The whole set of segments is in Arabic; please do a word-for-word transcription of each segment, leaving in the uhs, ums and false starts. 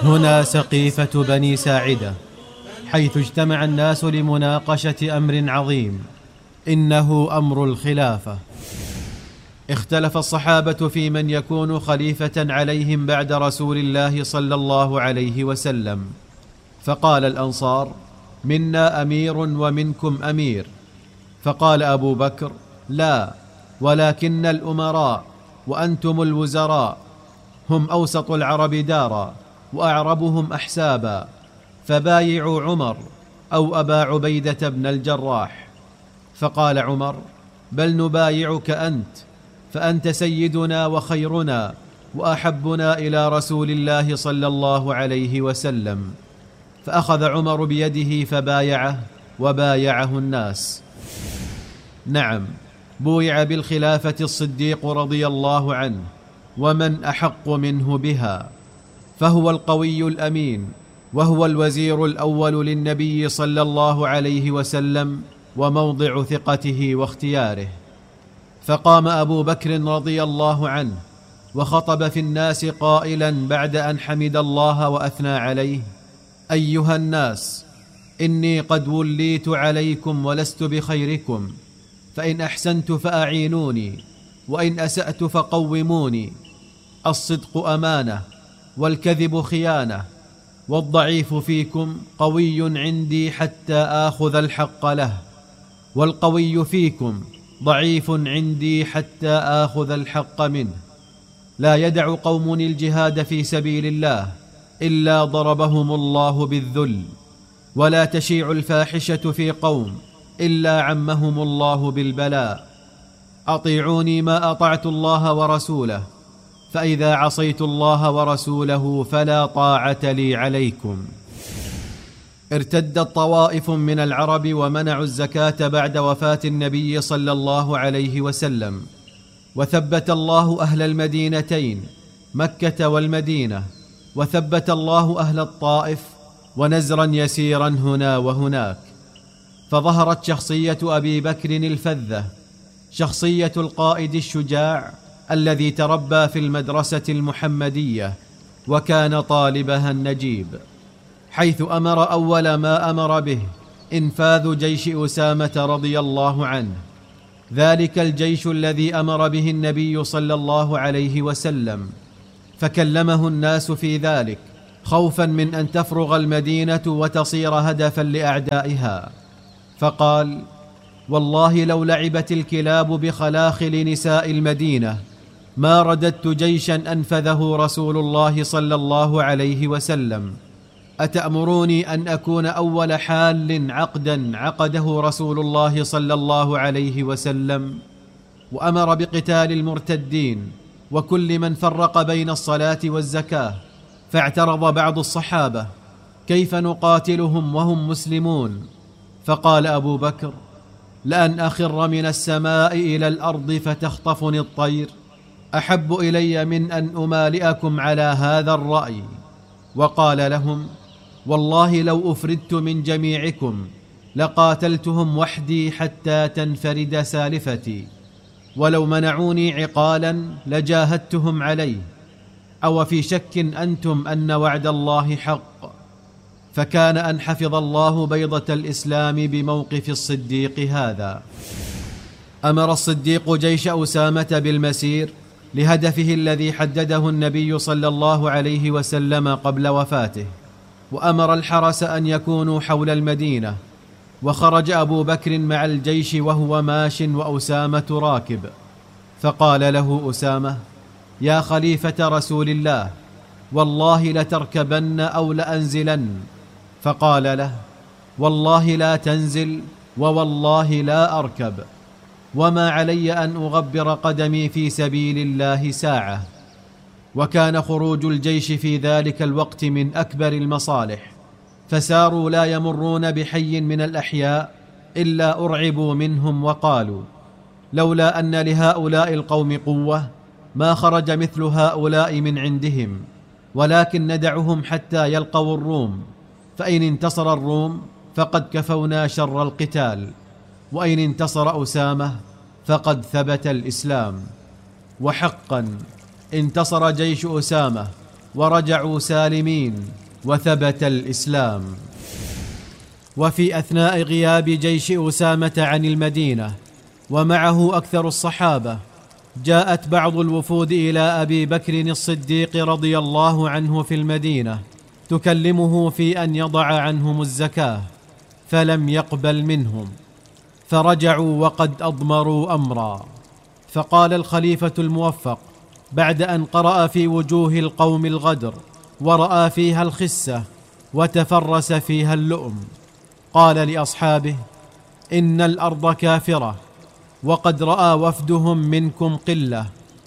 هنا سقيفة بني ساعدة، حيث اجتمع الناس لمناقشة أمر عظيم، إنه أمر الخلافة. اختلف الصحابة في من يكون خليفة عليهم بعد رسول الله صلى الله عليه وسلم، فقال الأنصار: منا أمير ومنكم أمير. فقال أبو بكر: لا، ولكن الأمراء وأنتم الوزراء، هم أوسط العرب دارا وأعربهم أحسابا، فبايعوا عمر أو أبا عبيدة بن الجراح. فقال عمر: بل نبايعك أنت، فأنت سيدنا وخيرنا وأحبنا إلى رسول الله صلى الله عليه وسلم. فأخذ عمر بيده فبايعه، وبايعه الناس. نعم، بويع بالخلافة الصديق رضي الله عنه، ومن أحق منه بها، فهو القوي الأمين، وهو الوزير الأول للنبي صلى الله عليه وسلم، وموضع ثقته واختياره. فقام أبو بكر رضي الله عنه وخطب في الناس قائلا بعد أن حمد الله وأثنى عليه: أيها الناس، إني قد وليت عليكم ولست بخيركم، فإن أحسنت فأعينوني، وإن أسأت فقوموني. الصدق أمانة، والكذب خيانة، والضعيف فيكم قوي عندي حتى آخذ الحق له، والقوي فيكم ضعيف عندي حتى آخذ الحق منه. لا يدع قوم الجهاد في سبيل الله إلا ضربهم الله بالذل، ولا تشيع الفاحشة في قوم إلا عمهم الله بالبلاء. أطيعوني ما أطعت الله ورسوله، فإذا عصيت الله ورسوله فلا طاعة لي عليكم. ارتدت طوائف من العرب ومنعوا الزكاة بعد وفاة النبي صلى الله عليه وسلم، وثبت الله أهل المدينتين مكة والمدينة، وثبت الله أهل الطائف، ونزرا يسيرا هنا وهناك. فظهرت شخصية أبي بكر الفذة، شخصية القائد الشجاع الذي تربى في المدرسة المحمدية وكان طالبها النجيب، حيث أمر أول ما أمر به إنفاذ جيش أسامة رضي الله عنه، ذلك الجيش الذي أمر به النبي صلى الله عليه وسلم. فكلمه الناس في ذلك خوفا من أن تفرغ المدينة وتصير هدفا لأعدائها، فقال: والله لو لعبت الكلاب بخلاخل نساء المدينة ما رددت جيشا أنفذه رسول الله صلى الله عليه وسلم. أتأمروني أن أكون أول حال عقدا عقده رسول الله صلى الله عليه وسلم؟ وأمر بقتال المرتدين وكل من فرق بين الصلاة والزكاة. فاعترض بعض الصحابة: كيف نقاتلهم وهم مسلمون؟ فقال أبو بكر: لأن أخر من السماء إلى الأرض فتخطفني الطير أحب إلي من أن أمالئكم على هذا الرأي. وقال لهم: والله لو أفردت من جميعكم لقاتلتهم وحدي حتى تنفرد سالفتي، ولو منعوني عقالا لجاهدتهم عليه. أو في شك أنتم أن وعد الله حق؟ فكان أن حفظ الله بيضة الإسلام بموقف الصديق هذا. أمر الصديق جيش أسامة بالمسير لهدفه الذي حدده النبي صلى الله عليه وسلم قبل وفاته، وأمر الحرس أن يكونوا حول المدينة. وخرج أبو بكر مع الجيش وهو ماش وأسامة راكب، فقال له أسامة: يا خليفة رسول الله، والله لتركبن أو لأنزلن. فقال له: والله لا تنزل، ووالله لا أركب، وما علي أن أغبر قدمي في سبيل الله ساعة. وكان خروج الجيش في ذلك الوقت من أكبر المصالح، فساروا لا يمرون بحي من الأحياء إلا أرعبوا منهم، وقالوا: لولا أن لهؤلاء القوم قوة ما خرج مثل هؤلاء من عندهم، ولكن ندعهم حتى يلقوا الروم، فإن انتصر الروم فقد كفونا شر القتال، وإن انتصر أسامة فقد ثبت الإسلام. وحقا انتصر جيش أسامة ورجعوا سالمين وثبت الإسلام. وفي أثناء غياب جيش أسامة عن المدينة ومعه أكثر الصحابة، جاءت بعض الوفود إلى أبي بكر الصديق رضي الله عنه في المدينة تكلمه في أن يضع عنهم الزكاة، فلم يقبل منهم، فرجعوا وقد أضمروا أمرا. فقال الخليفة الموفق بعد أن قرأ في وجوه القوم الغدر ورأى فيها الخسة وتفرس فيها اللؤم، قال لأصحابه: إن الأرض كافرة، وقد رأى وفدهم منكم قلة،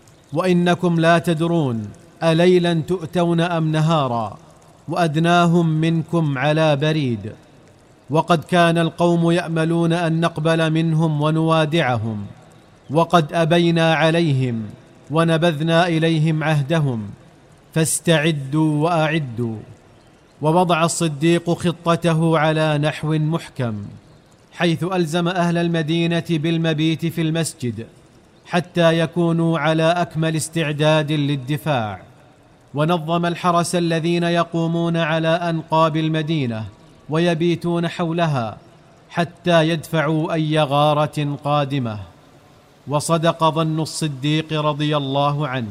وإنكم لا تدرون أليلا تؤتون أم نهارا، وأدناهم منكم على بريد، وقد كان القوم يأملون أن نقبل منهم ونوادعهم، وقد أبينا عليهم ونبذنا إليهم عهدهم، فاستعدوا وأعدوا. ووضع الصديق خطته على نحو محكم، حيث ألزم أهل المدينة بالمبيت في المسجد حتى يكونوا على أكمل استعداد للدفاع، ونظم الحرس الذين يقومون على أنقاب المدينة ويبيتون حولها حتى يدفعوا أي غارة قادمة. وصدق ظن الصديق رضي الله عنه،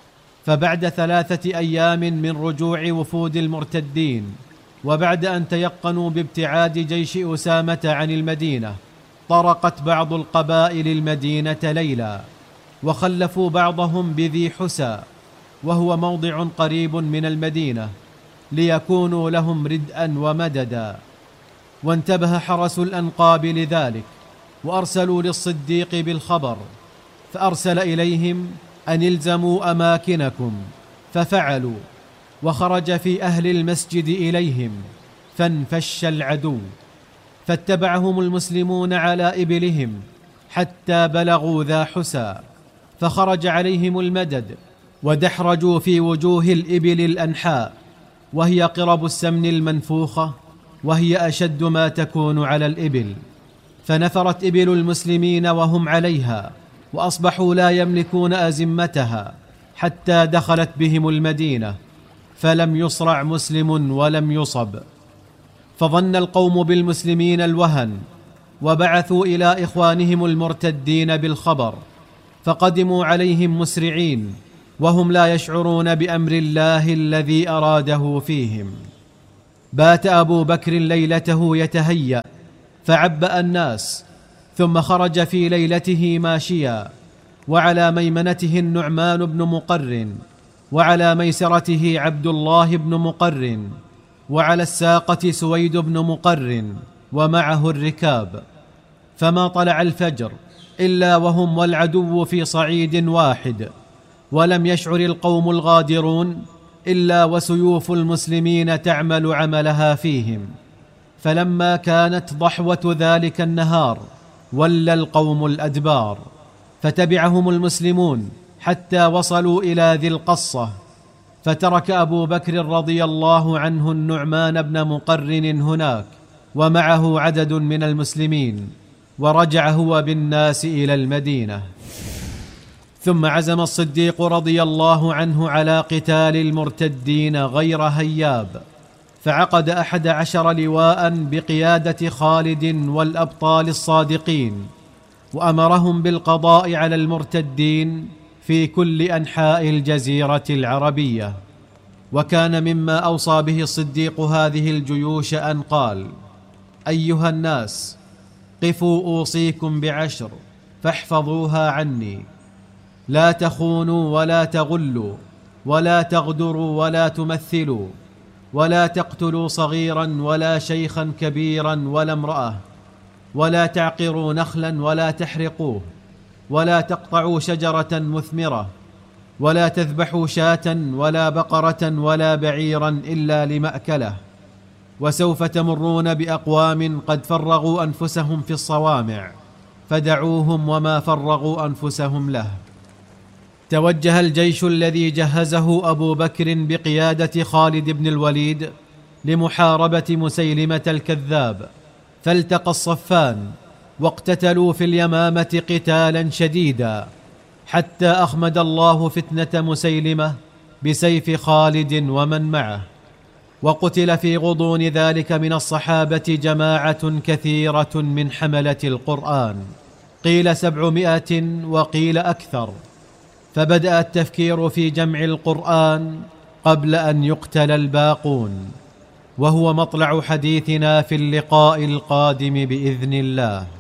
فبعد ثلاثة أيام من رجوع وفود المرتدين، وبعد أن تيقنوا بابتعاد جيش أسامة عن المدينة، طرقت بعض القبائل المدينة ليلا، وخلفوا بعضهم بذي حسى، وهو موضع قريب من المدينة، ليكونوا لهم ردءا ومددا. وانتبه حرس الأنقاب لذلك، وأرسلوا للصديق بالخبر، فأرسل إليهم أن الزموا أماكنكم، ففعلوا، وخرج في أهل المسجد إليهم، فانفش العدو، فاتبعهم المسلمون على إبلهم حتى بلغوا ذا حسى، فخرج عليهم المدد، ودحرجوا في وجوه الإبل الأنحاء، وهي قرب السمن المنفوخة، وهي أشد ما تكون على الإبل، فنفرت إبل المسلمين وهم عليها، وأصبحوا لا يملكون أزمتها، حتى دخلت بهم المدينة، فلم يصرع مسلم ولم يصب. فظن القوم بالمسلمين الوهن، وبعثوا إلى إخوانهم المرتدين بالخبر، فقدموا عليهم مسرعين، وهم لا يشعرون بأمر الله الذي أراده فيهم. بات أبو بكر ليلته يتهيأ، فعبأ الناس، ثم خرج في ليلته ماشيا، وعلى ميمنته النعمان بن مقرن، وعلى ميسرته عبد الله بن مقرن، وعلى الساقة سويد بن مقرن، ومعه الركاب. فما طلع الفجر إلا وهم والعدو في صعيد واحد، ولم يشعر القوم الغادرون إلا وسيوف المسلمين تعمل عملها فيهم. فلما كانت ضحوة ذلك النهار ولى القوم الأدبار، فتبعهم المسلمون حتى وصلوا إلى ذي القصة، فترك أبو بكر رضي الله عنه النعمان بن مقرن هناك ومعه عدد من المسلمين، ورجع هو بالناس إلى المدينة. ثم عزم الصديق رضي الله عنه على قتال المرتدين غير هياب، فعقد أحد عشر لواء بقيادة خالد والأبطال الصادقين، وأمرهم بالقضاء على المرتدين في كل أنحاء الجزيرة العربية. وكان مما أوصى به الصديق هذه الجيوش أن قال: أيها الناس، قفوا أوصيكم بعشر فاحفظوها عني: لا تخونوا ولا تغلوا ولا تغدروا ولا تمثلوا، ولا تقتلوا صغيرا ولا شيخا كبيرا ولا امرأة، ولا تعقروا نخلا ولا تحرقوه، ولا تقطعوا شجرة مثمرة، ولا تذبحوا شاة ولا بقرة ولا بعيرا إلا لمأكله. وسوف تمرون بأقوام قد فرغوا أنفسهم في الصوامع، فدعوهم وما فرغوا أنفسهم له. توجه الجيش الذي جهزه أبو بكر بقيادة خالد بن الوليد لمحاربة مسيلمة الكذاب، فالتقى الصفان واقتتلوا في اليمامة قتالا شديدا، حتى أخمد الله فتنة مسيلمة بسيف خالد ومن معه. وقتل في غضون ذلك من الصحابة جماعة كثيرة من حملة القرآن، قيل سبعمائة وقيل أكثر. فبدأ التفكير في جمع القرآن قبل أن يقتل الباقون، وهو مطلع حديثنا في اللقاء القادم بإذن الله.